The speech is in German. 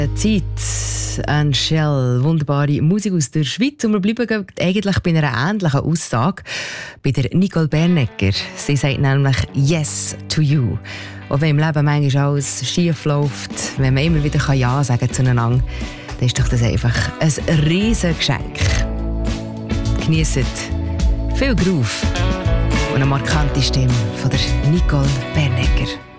Zeit, ein Shell, wunderbare Musik aus der Schweiz. Und wir bleiben eigentlich bei einer ähnlichen Aussage bei der Nicole Bernecker. Sie sagt nämlich «Yes to you». Auch wenn im Leben manchmal alles schief läuft, wenn man immer wieder Ja sagen kann zueinander, dann ist doch das einfach ein riesen Geschenk. Genießt viel Groove und eine markante Stimme von der Nicole Bernecker.